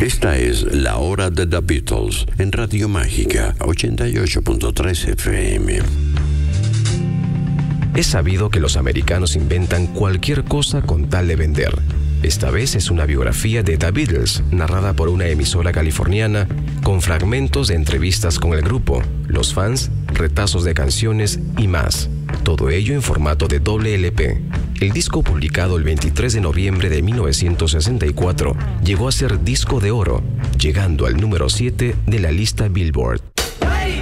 Esta es La Hora de The Beatles en Radio Mágica 88.3 FM. Es sabido que los americanos inventan cualquier cosa con tal de vender. Esta vez es una biografía de The Beatles, narrada por una emisora californiana, con fragmentos de entrevistas con el grupo, los fans, retazos de canciones y más. Todo ello en formato de doble LP. El disco, publicado el 23 de noviembre de 1964, llegó a ser disco de oro, llegando al número 7 de la lista Billboard. Hey,